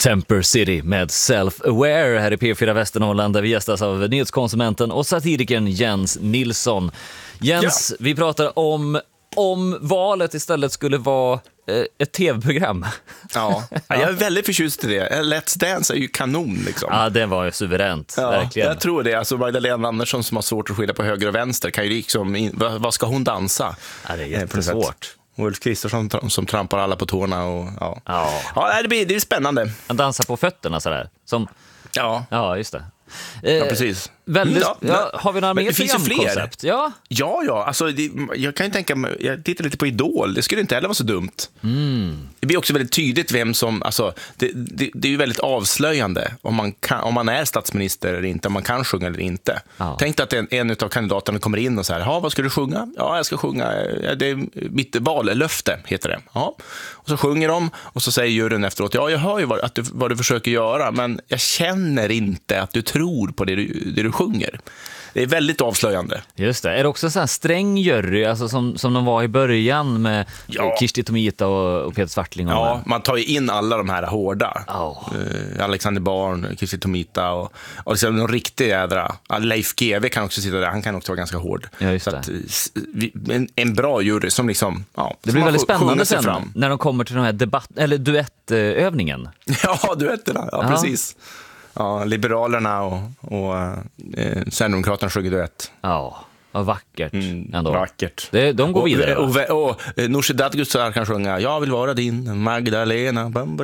Temper City med Self-Aware här i P4 Västernorrland, där vi gästas av nyhetskonsumenten och satirikern Jens Nilsson. Jens, vi pratar om valet istället skulle vara ett tv-program. Ja, jag är väldigt förtjust i det. Let's Dance är ju kanon liksom. Ja, det var ju suveränt, verkligen. Jag tror det. Alltså Magdalena Andersson som har svårt att skilja på höger och vänster kan ju liksom, vad ska hon dansa? Ja, det är jättesvårt. Ulf Kristersson som trampar alla på tårna och det blir spännande. Han dansar på fötterna sådär. Ja, just det. Ja, precis. Har vi några mer programkoncept? Ja, alltså jag kan ju tänka mig, jag tittar lite på Idol, det skulle inte heller vara så dumt. Det blir också väldigt tydligt vem som, alltså det är ju väldigt avslöjande om man är statsminister eller inte, om man kan sjunga eller inte. Tänk att en av kandidaterna kommer in och så här, vad ska du sjunga? Ja, jag ska sjunga, det är mitt vallöfte heter det. Ja. Och så sjunger de och så säger juryn efteråt, jag hör ju vad du försöker göra, men jag känner inte att du tror på det du sjunger. Det är väldigt avslöjande. Just det. Är det också så här sträng jury, alltså som de var i början med Kirsti Tomita och Peter Swartling? Ja, man tar ju in alla de här hårda. Alexander Bard, Kirsti Tomita och liksom de riktiga jädra. Leif GW kan också sitta där, han kan också vara ganska hård. Ja, just så att, en bra jury som liksom... det blir väldigt spännande sen när de kommer till de här duettövningen. Ja, duetterna, precis. Ja, Liberalerna och Sverigedemokraterna sjunger duett. Ja, vad vackert ändå. Vackert. De går vidare. Och Nooshi Dadgostar kan sjunga Jag vill vara din Magdalena. Men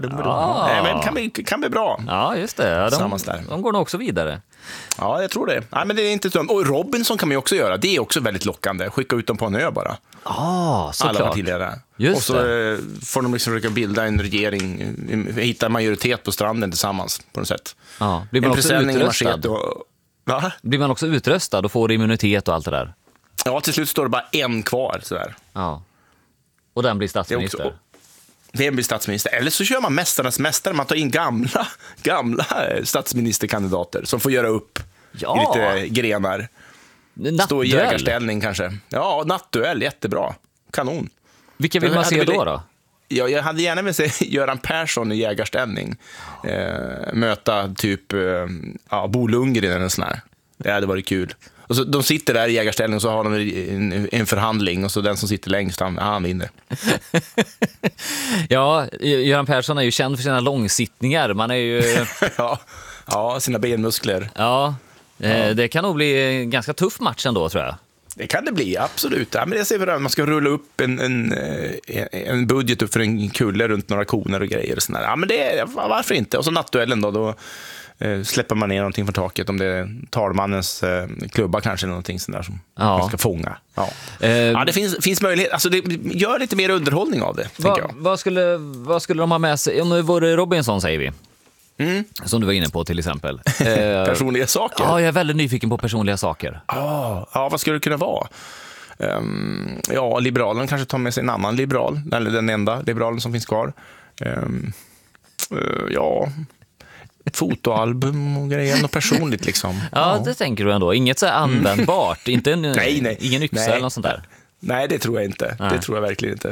kan bli bra. Ja, just det. De går nog också vidare. Ja, jag tror det. Nej, men det är inte så. Och Robinson kan man ju också göra. Det är också väldigt lockande. Skicka ut dem på en ö bara. Såklart. Alla partiledare. Och så får de liksom försöka bilda en regering, hitta en majoritet på stranden tillsammans på något sätt. Blir man också utröstad? Blir man också utröstad och får immunitet och allt det där? Ja, till slut står det bara en kvar sådär. Ja. Och den blir statsminister. Vem blir statsminister? Eller så kör man mästarnas mästare. Man tar in gamla statsministerkandidater som får göra upp i lite grenar. Stå i jägarställning kanske. Ja, nattduell, jättebra. Kanon. Vilka vill man se då? Jag hade gärna velat se Göran Persson i jägarställning. Möta typ Bo Lundgren eller en sån här. Det hade varit kul. Och så, de sitter där i jägarställning och så har de en förhandling och så den som sitter längst, han vinner. Ja, Göran Persson är ju känd för sina långsittningar. Man är ju... ja, sina benmuskler. Ja, det kan nog bli en ganska tuff match ändå, tror jag. Det kan det bli, absolut. Ja, men jag ser att man ska rulla upp en budget upp för en kulle runt några koner och grejer. Och sådär. Ja, men varför inte? Och så nattduellen då släpper man ner någonting från taket, om det är talmannens klubba kanske, eller någonting sånt där som man ska fånga. Det finns möjlighet. Alltså det gör lite mer underhållning av det, tänker jag. Vad skulle de ha med sig? Om det vore Robinson, säger vi. Som du var inne på till exempel. Personliga saker? Ja, jag är väldigt nyfiken på personliga saker. Vad skulle det kunna vara? Liberalen kanske tar med sig en annan liberal, eller den enda liberalen som finns kvar. Fotoalbum och grejer, och personligt liksom. Det tänker du ändå. Inget så här användbart. Inte ingen yxa eller något sånt där. Nej, det tror jag inte. Nej. Det tror jag verkligen inte.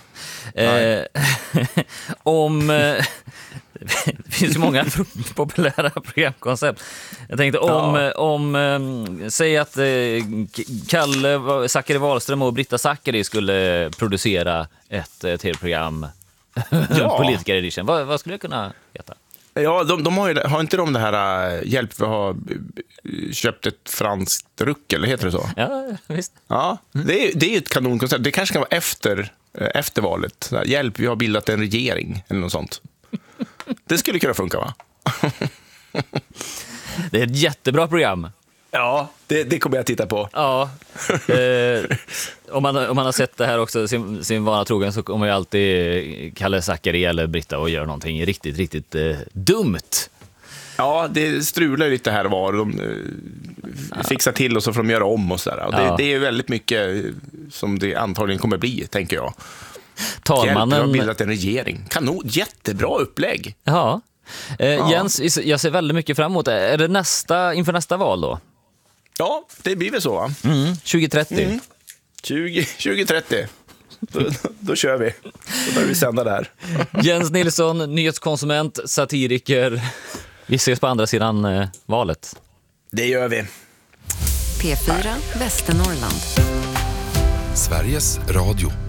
Det finns ju många populära programkoncept. Jag tänkte säg att Kalle Zackari Wahlström och Britta Zackari skulle producera ett tv-program, Politiker Edition. Vad skulle jag kunna heta? Ja, de har inte de det här hjälp vi har köpt ett franskt ruckel, heter det så? Ja, visst. Ja, det är ett kanonkoncept. Det kanske kan vara efter valet. Hjälp, vi har bildat en regering eller något sånt. Det skulle kunna funka, va? Det är ett jättebra program. Ja, det kommer jag att titta på. Ja. Om man har sett det här också, sin vana trogen, så kommer ju alltid Kalle Zackari eller Britta och gör någonting riktigt, riktigt dumt. Ja, det strular lite här och var. De fixar till och så får de göra om och sådär. Det är väldigt mycket som det antagligen kommer bli, tänker jag. Talmannen har bildat en regering. Kanon, jättebra upplägg. Ja. Jens, jag ser väldigt mycket fram emot. Är det inför nästa val då? Ja, det blir väl så, va? 2030. 2030. då kör vi. Då börjar vi sända det här. Jens Nilsson, nyhetskonsument, satiriker. Vi ses på andra sidan valet. Det gör vi. P4 Västernorrland. Sveriges Radio.